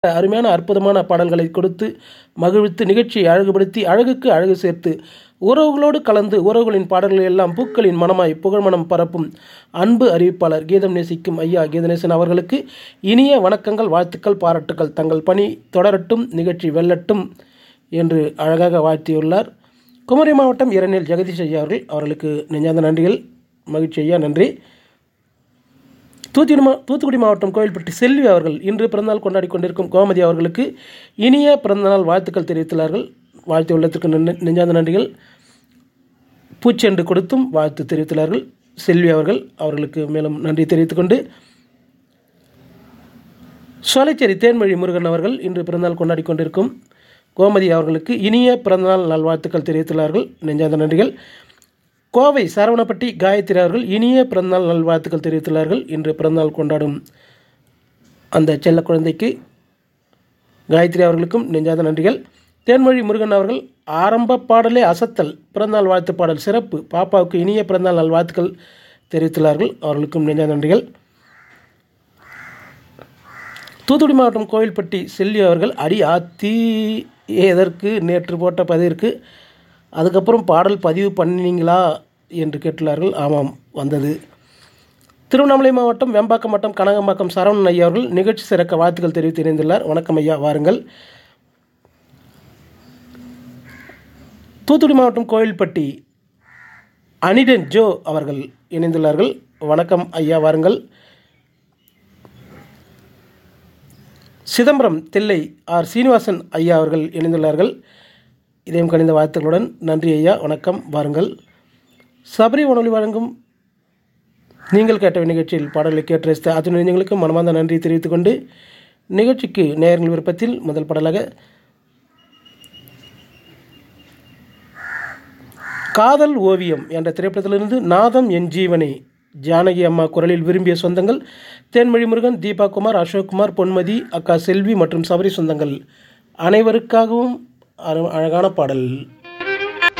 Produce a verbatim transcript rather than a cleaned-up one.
அருமையான அற்புதமான பாடல்களை கொடுத்து மகிழ்வித்து நிகழ்ச்சியை அழகுபடுத்தி அழகுக்கு அழகு சேர்த்து உறவுகளோடு கலந்து உறவுகளின் பாடல்கள் எல்லாம் பூக்களின் மனமாய் புகழ்மணம் பரப்பும் அன்பு அறிவிப்பாளர் கீதம் நேசிக்கும் ஐயா கீதநேசன் அவர்களுக்கு இனிய வணக்கங்கள், வாழ்த்துக்கள், பாராட்டுக்கள். தங்கள் பணி தொடரட்டும், நிகழ்ச்சி வெல்லட்டும் என்று அழகாக வாழ்த்தியுள்ளார். குமரி மாவட்டம் இரணியல் ஜெகதீஷ் ஐயா அவர்கள். அவர்களுக்கு நெஞ்சார்ந்த நன்றிகள். மகிழ்ச்சி ஐயா, நன்றி. தூத்துக்குடி மா தூத்துக்குடி மாவட்டம் கோவில்பட்டி செல்வி அவர்கள் இன்று பிறந்தநாள் கொண்டாடி கொண்டிருக்கும் கோமதி அவர்களுக்கு இனிய பிறந்தநாள் வாழ்த்துக்கள் தெரிவித்துள்ளார்கள். வாழ்த்து உள்ளத்திற்கு நெஞ்சார்ந்த நன்றிகள். பூச்செண்டு கொடுத்தும் வாழ்த்து தெரிவித்துள்ளார்கள் செல்வி அவர்கள். அவர்களுக்கு மேலும் நன்றி தெரிவித்துக்கொண்டு, சோலைச்சேரி தேன்மொழி முருகன் அவர்கள் இன்று பிறந்தநாள் கொண்டாடி கொண்டிருக்கும் கோமதி அவர்களுக்கு இனிய பிறந்தநாள் நல்வாழ்த்துக்கள் தெரிவித்துள்ளார்கள். நெஞ்சார்ந்த நன்றிகள். கோவை சரவணப்பட்டி காயத்ரி அவர்கள் இனிய பிறந்தநாள் நல்வாழ்த்துக்கள் தெரிவித்துள்ளார்கள். இன்று பிறந்தநாள் கொண்டாடும் அந்த செல்ல குழந்தைக்கு காயத்ரி அவர்களுக்கும் நெஞ்சார்ந்த நன்றிகள். தேன்மொழி முருகன் அவர்கள் ஆரம்ப பாடலே அசத்தல், பிறந்தநாள் வாழ்த்து பாடல் சிறப்பு, பாப்பாவுக்கு இனிய பிறந்தநாள் நல்வாழ்த்துக்கள் தெரிவித்துள்ளார்கள். அவர்களுக்கும் நெஞ்சார்ந்த நன்றிகள். தூத்துக்குடி மாவட்டம் கோவில்பட்டி செல்வி அவர்கள் அடி ஆத்தி எதற்கு நேற்று போட்ட பதிவிற்கு அதுக்கப்புறம் பாடல் பதிவு பண்ணினீங்களா என்று கேட்டுள்ளார்கள். ஆமாம், வந்தது. திருவண்ணாமலை மாவட்டம் வெம்பாக்கம் வட்டம் கனகம்பாக்கம் சரவணன் ஐயா அவர்கள் நிகழ்ச்சி சிறக்க வாழ்த்துக்கள் தெரிவித்து இணைந்துள்ளார். வணக்கம் ஐயா, வாருங்கள். தூத்துக்குடி மாவட்டம் கோவில்பட்டி அனிடன் ஜோ அவர்கள் இணைந்துள்ளார்கள். வணக்கம் ஐயா, வாருங்கள். சிதம்பரம் தில்லை ஆர் சீனிவாசன் ஐயா அவர்கள் இணைந்துள்ளார்கள். இதயம் கணிந்த வாழ்த்துக்களுடன் நன்றி ஐயா, வணக்கம், வாருங்கள். சபரி வானொலி வழங்கும் நீங்கள் கேட்ட நிகழ்ச்சியில் பாடல்களை கேட்டு ரசித்த அத்துணை நெஞ்சங்களுக்கு மனமார்ந்த நன்றி தெரிவித்துக் கொண்டு, நிகழ்ச்சிக்கு நேயர்கள் விருப்பத்தில் முதல் பாடலாக காதல் ஓவியம் என்ற திரைப்படத்திலிருந்து நாதம் என் ஜீவனை ஜானகி அம்மா குரலில் விரும்பிய சொந்தங்கள் தேன்மொழி முருகன், தீபா குமார், அசோக்குமார், பொன்மதி, அக்கா செல்வி மற்றும் சபரி சொந்தங்கள் அனைவருக்காகவும் அழகான பாடல்.